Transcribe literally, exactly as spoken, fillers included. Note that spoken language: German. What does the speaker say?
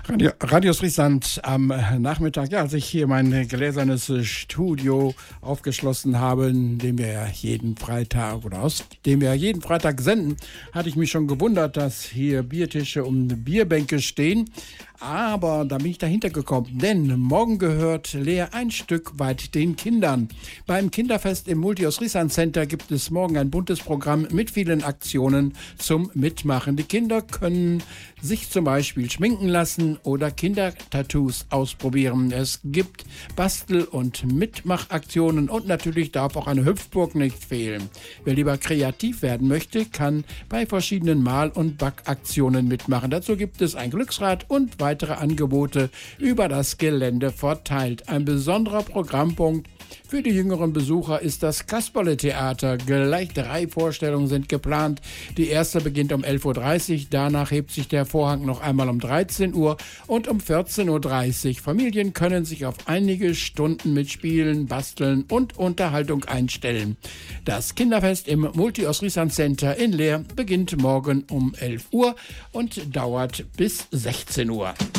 Radio, Radio Friesland am Nachmittag, ja, als ich hier mein gläsernes Studio aufgeschlossen habe, in dem wir ja jeden Freitag oder aus dem wir ja jeden Freitag senden, hatte ich mich schon gewundert, dass hier Biertische und Bierbänke stehen. Aber da bin ich dahinter gekommen, denn morgen gehört Lea ein Stück weit den Kindern. Beim Kinderfest im Multi-Ostfriesland Center gibt es morgen ein buntes Programm mit vielen Aktionen zum Mitmachen. Die Kinder können sich zum Beispiel schminken lassen oder Kindertattoos ausprobieren. Es gibt Bastel- und Mitmachaktionen und natürlich darf auch eine Hüpfburg nicht fehlen. Wer lieber kreativ werden möchte, kann bei verschiedenen Mal- und Backaktionen mitmachen. Dazu gibt es ein Glücksrad und weitere Angebote über das Gelände verteilt. Ein besonderer Programmpunkt für die jüngeren Besucher ist das Kasperle-Theater. Gleich drei Vorstellungen sind geplant. Die erste beginnt um elf Uhr dreißig, danach hebt sich der Vorhang noch einmal um dreizehn Uhr und um vierzehn Uhr dreißig. Familien können sich auf einige Stunden mit Spielen, Basteln und Unterhaltung einstellen. Das Kinderfest im Multi-Ostfriesland Center in Leer beginnt morgen um elf Uhr und dauert bis sechzehn Uhr.